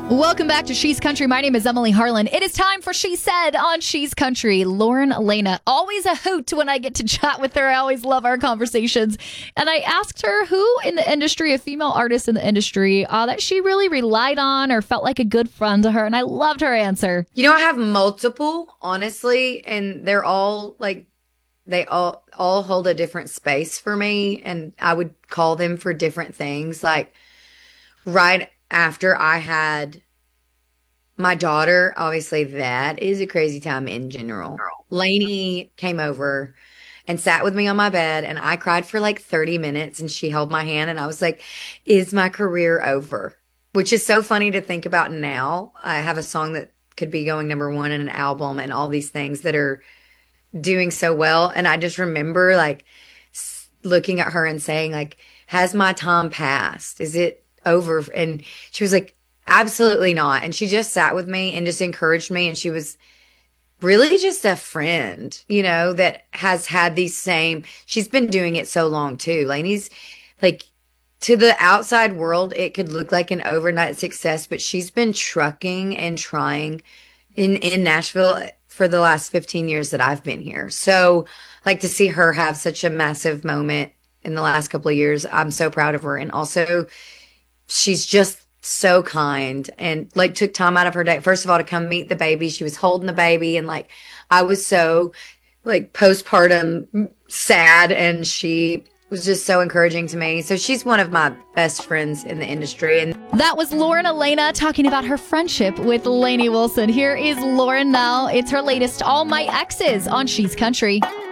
Welcome back to She's Country. My name is Emily Harlan. It is time for She Said on She's Country. Lauren Alaina, always a hoot when I get to chat with her. I always love our conversations. And I asked her who in the industry, a female artist in the industry, that she really relied on or felt like a good friend to her. And I loved her answer. You know, I have multiple, honestly, and they're all like, they all hold a different space for me. And I would call them for different things. Like right after I had my daughter, obviously that is a crazy time in general. Lainey came over and sat with me on my bed, and I cried for like 30 minutes, and she held my hand, and I was like, is my career over? Which is so funny to think about now. I have a song that could be going #1 in an album and all these things that are doing so well. And I just remember like looking at her and saying like, has my time passed? Is it over? And she was like, absolutely not. And she just sat with me and just encouraged me. And she was really just a friend, you know, that has had these same, she's been doing it so long too. Lainey's like, to the outside world, it could look like an overnight success, but she's been trucking and trying in Nashville for the last 15 years that I've been here. So like to see her have such a massive moment in the last couple of years, I'm so proud of her. And also she's just so kind and like took time out of her day, first of all, to come meet the baby. She was holding the baby, and like I was so like postpartum sad, and she was just so encouraging to me. So she's one of my best friends in the industry. And that was Lauren Alaina talking about her friendship with Lainey Wilson. Here is Lauren now. It's her latest All My Exes on She's Country.